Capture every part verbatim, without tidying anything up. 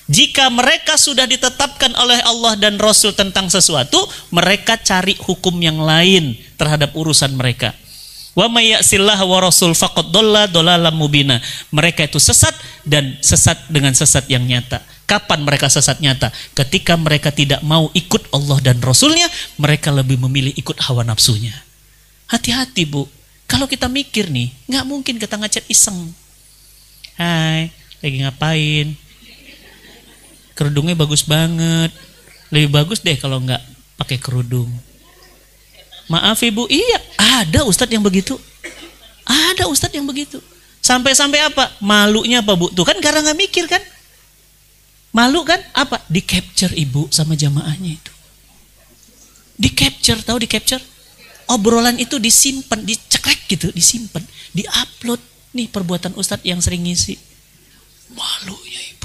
Jika mereka sudah ditetapkan oleh Allah dan Rasul tentang sesuatu, mereka cari hukum yang lain terhadap urusan mereka. Wa may ya'sillaha wa rasul faqad dhalla dhalalan mubina. Mereka itu sesat dan sesat dengan sesat yang nyata. Kapan mereka sesat nyata? Ketika mereka tidak mau ikut Allah dan Rasulnya, mereka lebih memilih ikut hawa nafsunya. Hati-hati Bu, kalau kita mikir nih, nggak mungkin kita ngechat iseng. Hai, lagi ngapain? Kerudungnya bagus banget. Lebih bagus deh kalau nggak pakai kerudung. Maaf Ibu, iya ada ustadz yang begitu. Ada ustadz yang begitu. Sampai-sampai apa? Malunya apa Bu? Tuh kan karena nggak mikir kan? Malu kan? Apa? Di capture Ibu sama jamaahnya itu. Di capture, tahu di capture? Obrolan itu disimpan, dicekrek gitu, disimpan, diupload. Nih perbuatan ustadz yang sering ngisi. Malu ya Ibu.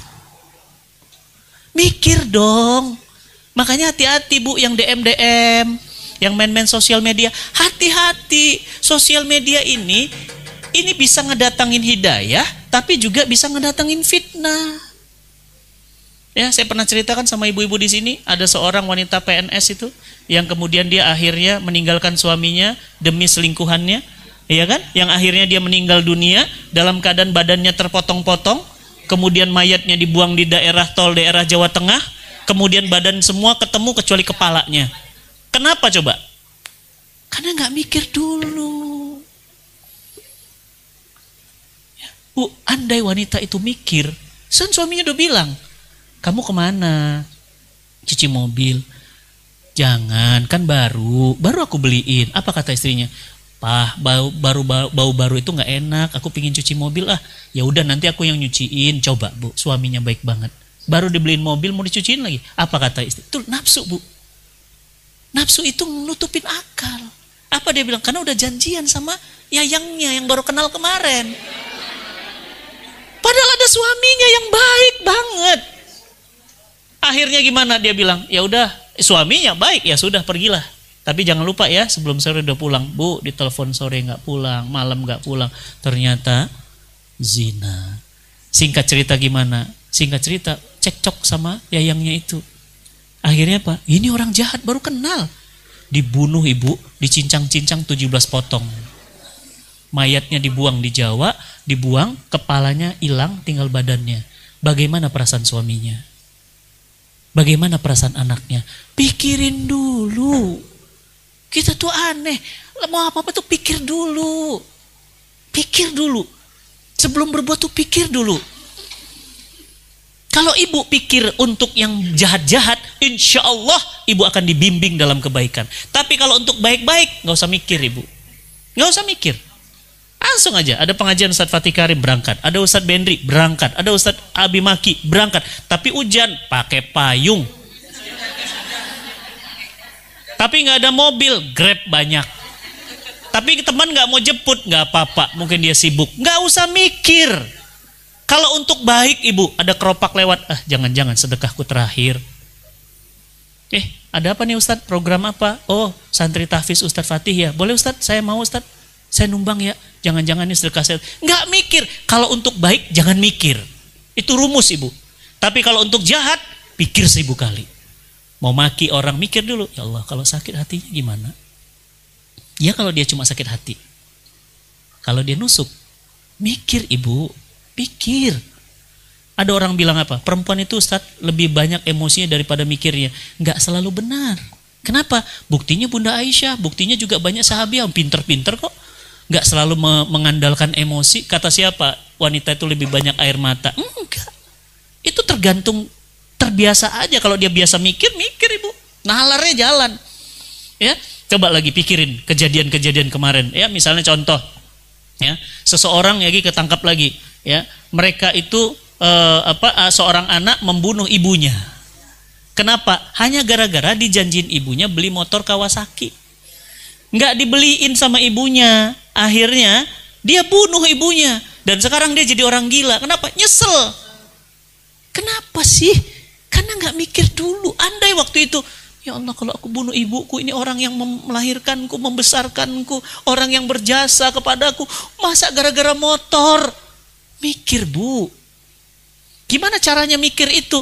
Mikir dong. Makanya hati-hati Bu yang D M D M, yang main-main sosial media. Hati-hati. Sosial media ini ini bisa ngedatangin hidayah, tapi juga bisa ngedatangin fitnah. Ya, saya pernah ceritakan sama ibu-ibu di sini, ada seorang wanita P N S itu yang kemudian dia akhirnya meninggalkan suaminya demi selingkuhannya, iya kan? Yang akhirnya dia meninggal dunia dalam keadaan badannya terpotong-potong. Kemudian mayatnya dibuang di daerah tol daerah Jawa Tengah, kemudian badan semua ketemu kecuali kepalanya. Kenapa coba? Karena nggak mikir dulu. Ya, Bu, andai wanita itu mikir, kan suaminya udah bilang, kamu kemana? Cuci mobil. Jangan, kan baru, baru aku beliin. Apa kata istrinya? Pah, bau baru bau, bau baru itu nggak enak. Aku pingin cuci mobil ah. Ya udah nanti aku yang nyuciin. Coba Bu, suaminya baik banget. Baru dibeliin mobil mau dicuciin lagi. Apa kata istri? Itu nafsu Bu. Nafsu itu nutupin akal. Apa dia bilang? Karena udah janjian sama yayangnya yang baru kenal kemarin. Padahal ada suaminya yang baik banget. Akhirnya gimana? Dia bilang, ya udah suaminya baik ya sudah pergilah. Tapi jangan lupa ya sebelum sore udah pulang. Bu, ditelepon sore nggak pulang, malam nggak pulang. Ternyata zina. Singkat cerita gimana? Singkat cerita cekcok sama yayangnya itu. Akhirnya apa? Ini orang jahat baru kenal. Dibunuh Ibu, dicincang-cincang tujuh belas potong. Mayatnya dibuang di Jawa, dibuang, kepalanya hilang, tinggal badannya. Bagaimana perasaan suaminya? Bagaimana perasaan anaknya? Pikirin dulu. Kita tuh aneh, mau apa-apa tuh pikir dulu. Pikir dulu. Sebelum berbuat tuh pikir dulu. Kalau ibu pikir untuk yang jahat-jahat, insya Allah ibu akan dibimbing dalam kebaikan. Tapi kalau untuk baik-baik, gak usah mikir Ibu. Gak usah mikir. Langsung aja, ada pengajian Ustadz Fatih Karim berangkat, ada Ustadz Bendri berangkat, ada Ustadz Abi Maki berangkat. Tapi hujan, pakai payung. Tapi nggak ada mobil, Grab banyak. Tapi teman nggak mau jemput, nggak apa-apa, mungkin dia sibuk. Nggak usah mikir. Kalau untuk baik Ibu, ada keropak lewat, ah jangan-jangan sedekahku terakhir. Eh, ada apa nih Ustadz? Program apa? Oh, santri tahfiz Ustadz Fatih ya. Boleh Ustadz? Saya mau Ustadz. Saya numbang ya. Jangan-jangan ini sedekah saya. Nggak mikir. Kalau untuk baik, jangan mikir. Itu rumus Ibu. Tapi kalau untuk jahat, pikir seribu kali. Mau maki orang, mikir dulu. Ya Allah, kalau sakit hatinya gimana? Ya kalau dia cuma sakit hati. Kalau dia nusuk, mikir Ibu. Pikir. Ada orang bilang apa? Perempuan itu Ustadz lebih banyak emosinya daripada mikirnya. Nggak selalu benar. Kenapa? Buktinya Bunda Aisyah, buktinya juga banyak sahabat yang pinter-pinter kok. Nggak selalu me mengandalkan emosi. Kata siapa? Wanita itu lebih banyak air mata. Enggak. Itu tergantung, terbiasa aja. Kalau dia biasa mikir, mikir Ibu. Nalarnya jalan. Ya, coba lagi pikirin kejadian-kejadian kemarin. Ya, misalnya contoh. Ya, seseorang lagi ketangkap lagi. Ya, mereka itu eh, apa? Seorang anak membunuh ibunya. Kenapa? Hanya gara-gara dijanjiin ibunya beli motor Kawasaki. Nggak dibeliin sama ibunya. Akhirnya dia bunuh ibunya. Dan sekarang dia jadi orang gila. Kenapa? Nyesel. Kenapa sih? Karena nggak mikir dulu. Andai waktu itu, ya Allah kalau aku bunuh ibuku, ini orang yang melahirkanku, membesarkanku, orang yang berjasa kepadaku. Masa gara-gara motor? Mikir Bu. Gimana caranya mikir itu?